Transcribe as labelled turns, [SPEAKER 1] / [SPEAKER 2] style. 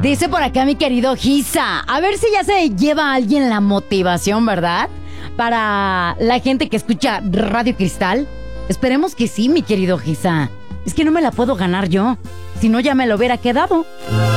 [SPEAKER 1] Dice por acá mi querido Gisa. A ver si ya se lleva a alguien la motivación, ¿verdad? Para la gente que escucha Radio Cristal. Esperemos que sí, mi querido Gisa. Es que no me la puedo ganar yo. Si no, ya me lo hubiera quedado.